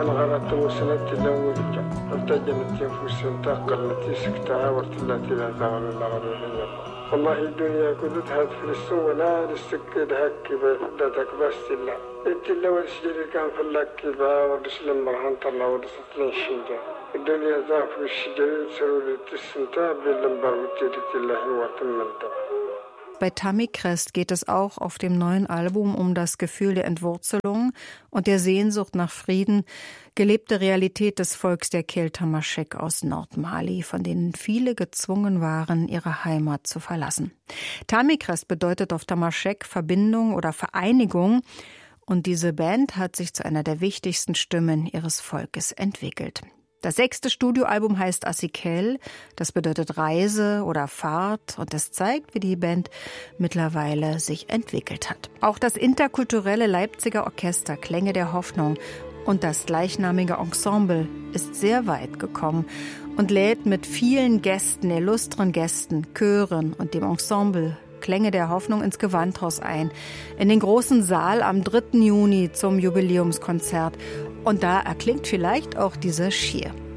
أنا غرقت وسنت لو ورجع ارتجنت ينفس تقلت سكتها ورتلت إلى زغل الغريب والله الدنيا كدتها في السوء لا للسكد هكي بفدتك بس إلا إلا والشجر كان في اللكبة ورسل مرهن طلع ورسل الشنجة الدنيا ذاك في الشجر سرولة السنتاب باللمبر وتيرت الله وتمنتها. Bei Tammy Crest geht es auch auf dem neuen Album um das Gefühl der Entwurzelung und der Sehnsucht nach Frieden, gelebte Realität des Volks der Kel-Tamaschek aus Nordmali, von denen viele gezwungen waren, ihre Heimat zu verlassen. Tammy Crest bedeutet auf Tamaschek Verbindung oder Vereinigung und diese Band hat sich zu einer der wichtigsten Stimmen ihres Volkes entwickelt. Das 6. Studioalbum heißt Asikel, das bedeutet Reise oder Fahrt und es zeigt, wie die Band mittlerweile sich entwickelt hat. Auch das interkulturelle Leipziger Orchester Klänge der Hoffnung und das gleichnamige Ensemble ist sehr weit gekommen und lädt mit vielen Gästen, illustren Gästen, Chören und dem Ensemble Klänge der Hoffnung ins Gewandhaus ein, in den großen Saal am 3. Juni zum Jubiläumskonzert. Und da erklingt vielleicht auch dieser Schier.